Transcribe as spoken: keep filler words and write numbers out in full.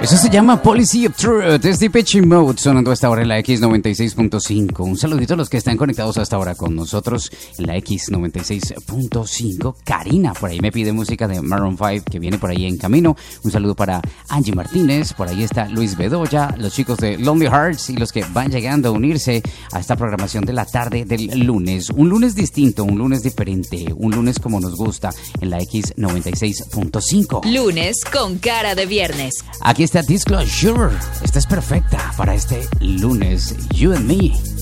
Eso se llama Policy of Truth, es Depeche Mode, sonando hasta ahora en la X noventa y seis punto cinco. Un saludito a los que están conectados hasta ahora con nosotros en la X noventa y seis punto cinco. Karina, por ahí me pide música de Maroon cinco que viene por ahí en camino. Un saludo para Angie Martínez, por ahí está Luis Bedoya, los chicos de Lonely Hearts y los que van llegando a unirse a esta programación de la tarde del lunes. Un lunes distinto, un lunes diferente, un lunes como nos gusta en la X noventa y seis punto cinco. Lunes con cara de viernes. Aquí está Disclosure. Esta es perfecta para este lunes. You and Me.